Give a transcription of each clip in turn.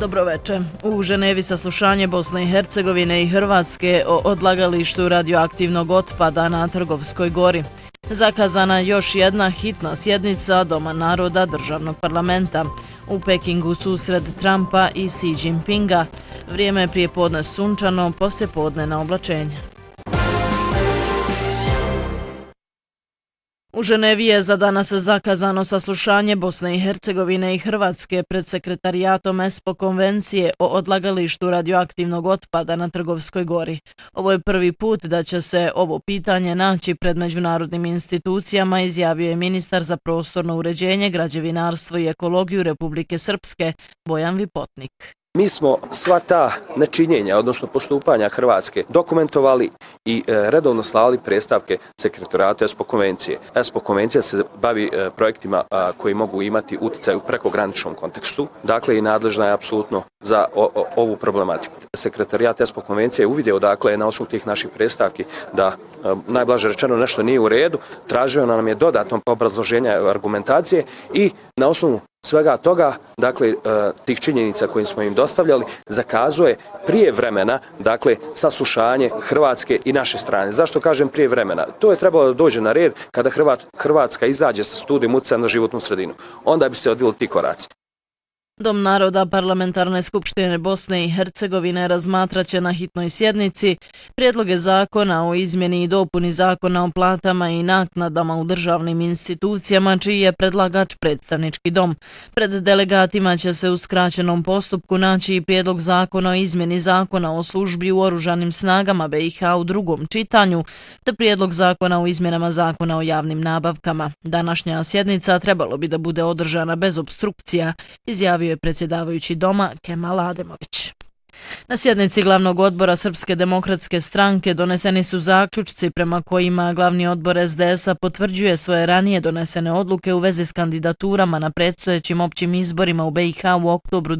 Dobroveče. U Ženevi saslušanje Bosne i Hercegovine i Hrvatske o odlagalištu radioaktivnog otpada na Trgovskoj gori. Zakazana još jedna hitna sjednica Doma naroda državnog parlamenta. U Pekingu susret Trumpa i Xi Jinpinga. Vrijeme je prijepodne sunčano, poslijepodne na oblačenje. U Ženevi je za danas zakazano saslušanje Bosne i Hercegovine i Hrvatske pred sekretarijatom ESPO konvencije o odlagalištu radioaktivnog otpada na Trgovskoj gori. Ovo je prvi put da će se ovo pitanje naći pred međunarodnim institucijama, izjavio je ministar za prostorno uređenje, građevinarstvo i ekologiju Republike Srpske Bojan Vipotnik. Mi smo sva ta nečinjenja, odnosno postupanja Hrvatske, dokumentovali i redovno slali predstavke sekretarijatu ESPO konvencije. ESPO konvencija se bavi projektima koji mogu imati utjecaj u prekograničnom kontekstu, dakle i nadležna je apsolutno za ovu problematiku. Sekretarijat ESPO konvencije je uvidio, dakle, na osnovu tih naših predstavki da najblaže rečeno nešto nije u redu, tražio nam je dodatno obrazloženja argumentacije i na osnovu svega toga, dakle, tih činjenica koje smo im dostavljali, zakazuje prije vremena, dakle, saslušanje Hrvatske i naše strane. Zašto kažem prije vremena? To je trebalo da dođe na red kada Hrvatska izađe sa studijom utjecaja na životnu sredinu. Onda bi se odvili ti koraci. Dom naroda Parlamentarne skupštine Bosne i Hercegovine razmatraće na hitnoj sjednici prijedloge zakona o izmjeni i dopuni zakona o platama i naknadama u državnim institucijama, čiji je predlagač predstavnički dom. Pred delegatima će se u skraćenom postupku naći i prijedlog zakona o izmjeni zakona o službi u oružanim snagama BiH u drugom čitanju, te prijedlog zakona o izmjenama zakona o javnim nabavkama. Današnja sjednica trebalo bi da bude održana bez opstrukcija, izjavio je predsjedavajući doma Kemal Ademović. Na sjednici glavnog odbora Srpske demokratske stranke doneseni su zaključci prema kojima glavni odbor SDS-a potvrđuje svoje ranije donesene odluke u vezi s kandidaturama na predstojećim općim izborima u BiH u oktobru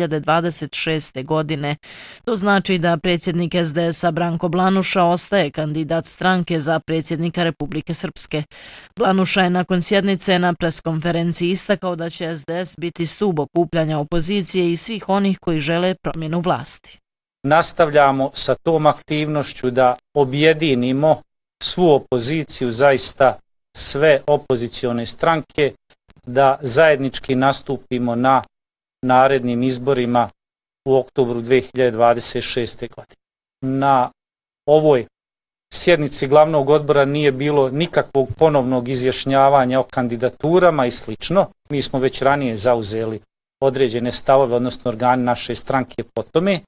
2026. godine. To znači da predsjednik SDS-a Branko Blanuša ostaje kandidat stranke za predsjednika Republike Srpske. Blanuša je nakon sjednice na preskonferenciji istakao da će SDS biti stup okupljanja opozicije i svih onih koji žele promjenu vlasti. Nastavljamo sa tom aktivnošću da objedinimo svu opoziciju, zaista sve opozicione stranke, da zajednički nastupimo na narednim izborima u oktobru 2026. godine. Na ovoj sjednici glavnog odbora nije bilo nikakvog ponovnog izjašnjavanja o kandidaturama i slično. Mi smo već ranije zauzeli određene stavove, odnosno organi naše stranke po tome.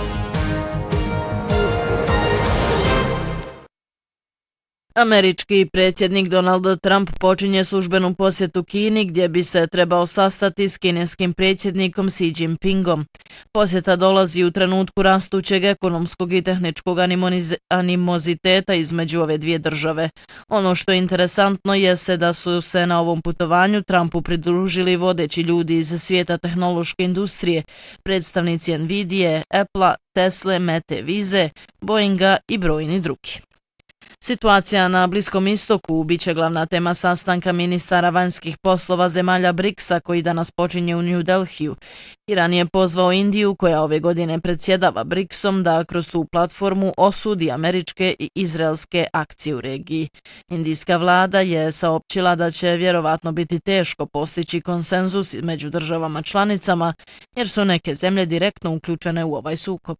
Američki predsjednik Donald Trump počinje službenu posjetu Kini gdje bi se trebao sastati s kineskim predsjednikom Xi Jinpingom. Posjeta dolazi u trenutku rastućeg ekonomskog i tehničkog animoziteta između ove dvije države. Ono što je interesantno jeste da su se na ovom putovanju Trumpu pridružili vodeći ljudi iz svijeta tehnološke industrije, predstavnici Nvidije, Apple-a, Tesle, Mete, Vize, Boeinga i brojni drugi. Situacija na Bliskom istoku biće glavna tema sastanka ministara vanjskih poslova zemalja BRICS-a koji danas počinje u New Delhiju. Iran je pozvao Indiju, koja ove godine predsjedava BRICS-om, da kroz tu platformu osudi američke i izraelske akcije u regiji. Indijska vlada je saopćila da će vjerovatno biti teško postići konsenzus među državama članicama, jer su neke zemlje direktno uključene u ovaj sukob.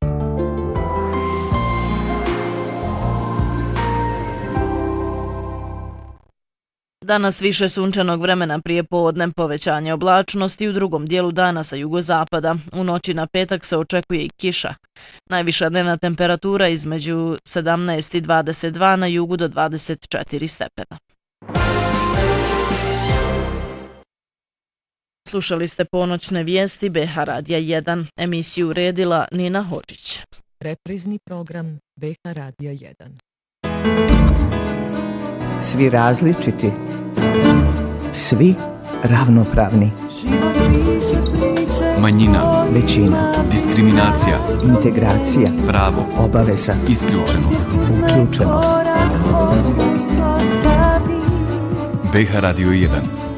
Danas više sunčanog vremena prije podne, povećanje oblačnosti u drugom dijelu dana sa jugozapada. U noći na petak se očekuje i kiša. Najviša dnevna temperatura između 17 i 22, na jugu do 24 stepena. Slušali ste ponoćne vijesti BiH Radija 1. Emisiju uredila Nina Hodžić. Reprizni program BiH Radija 1. Svi različiti, svi ravnopravni. Manjina, većina, diskriminacija, integracija, pravo, obaveza, isključenost. Uključenost. BiH Radio 1.